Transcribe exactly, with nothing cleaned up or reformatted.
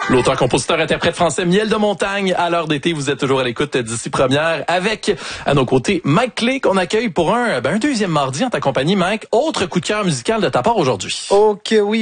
L'auteur, compositeur, interprète français Miel de Montagne. À l'heure d'été, vous êtes toujours à l'écoute d'ici première avec, à nos côtés, Mike Clay, qu'on accueille pour un, ben, un deuxième mardi en ta compagnie, Mike. Autre coup de cœur musical de ta part aujourd'hui. Ok, oui.